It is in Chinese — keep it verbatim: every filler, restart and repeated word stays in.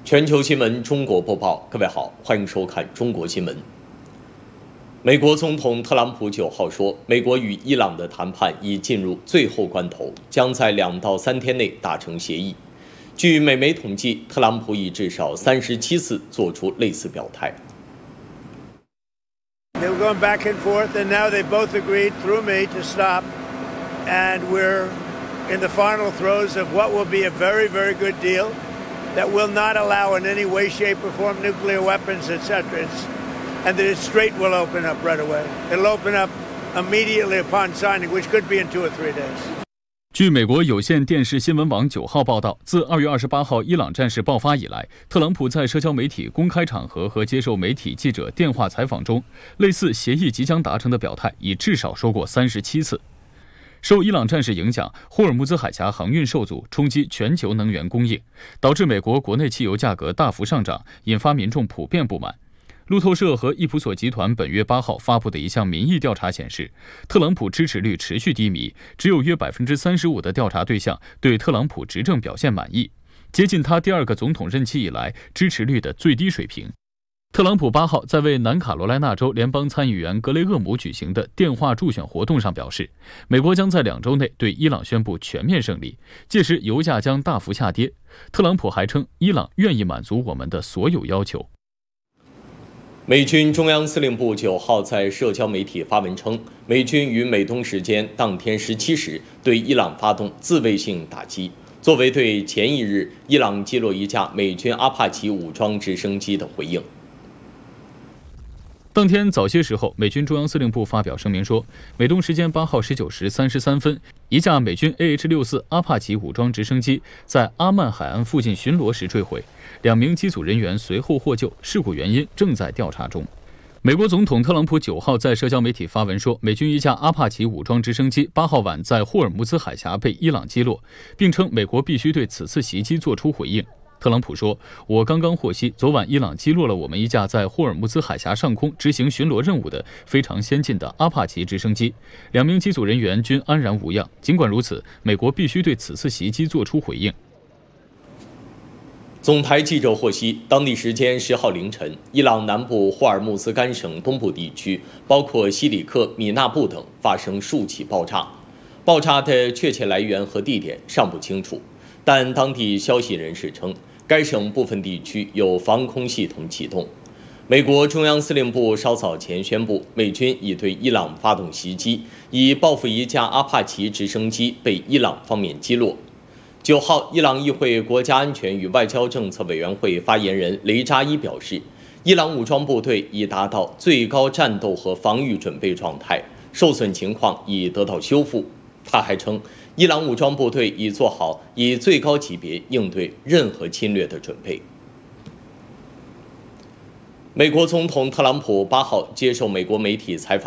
全球新闻中国播报，各位好，欢迎收看中国新闻。美国总统特朗普九号说，美国与伊朗的谈判已进入最后关头，将在两到三天内达成协议。据美媒统计，特朗普已至少三十七次做出类似表态。 They were going back and forth, and now they both agreed through me to stop, and we're in the final throes of what will be a very, very good deal that will not allow in any way, shape, or form nuclear weapons, et cetera. It's, and that its strait will open up right away. It'll open up immediately upon signing, which could be in two or three days. 据美国有线电视新闻网九号报道，自二月二十八号伊朗战事爆发以来，特朗普在社交媒体公开场合和接受媒体记者电话采访中，类似协议即将达成的表态已至少说过三十七次。受伊朗战事影响，霍尔木兹海峡航运受阻，冲击全球能源供应，导致美国国内汽油价格大幅上涨，引发民众普遍不满。路透社和易普索集团本月八号发布的一项民意调查显示，特朗普支持率持续低迷，只有约百分之三十五的调查对象对特朗普执政表现满意，接近他第二个总统任期以来支持率的最低水平。特朗普八号在为南卡罗来纳州联邦参议员格雷厄姆举行的电话助选活动上表示，美国将在两周内对伊朗宣布全面胜利，届时油价将大幅下跌。特朗普还称，伊朗愿意满足我们的所有要求。 美军中央司令部九号在社交媒体发文称，美军于美东时间当天十七时对伊朗发动自卫性打击，作为对前一日伊朗击落一架美军阿帕奇武装直升机的回应。 当天早些时候，美军中央司令部发表声明说，美东时间八号十九时三十三分，一架美军 A H 六十四 阿帕奇武装直升机在阿曼海岸附近巡逻时坠毁，两名机组人员随后获救，事故原因正在调查中。美国总统特朗普九号在社交媒体发文说，美军一架阿帕奇武装直升机八号晚在霍尔木兹海峡被伊朗击落，并称美国必须对此次袭击作出回应。特朗普说，我刚刚获悉，昨晚伊朗击落了我们一架在霍尔木兹海峡上空执行巡逻任务的非常先进的阿帕奇直升机，两名机组人员均安然无恙。尽管如此，美国必须对此次袭击作出回应。 总台记者获悉，当地时间十号凌晨，伊朗南部霍尔木兹干省东部地区，包括西里克、米纳布等发生数起爆炸，爆炸的确切来源和地点尚不清楚，但当地消息人士称，该省部分地区有防空系统启动。美国中央司令部稍早前宣布，美军已对伊朗发动袭击，以报复一架阿帕奇直升机被伊朗方面击落。九号，伊朗议会国家安全与外交政策委员会发言人雷扎伊表示，伊朗武装部队已达到最高战斗和防御准备状态，受损情况已得到修复。他还称，伊朗武装部队已做好以最高级别应对任何侵略的准备。美国总统特朗普八号接受美国媒体采访。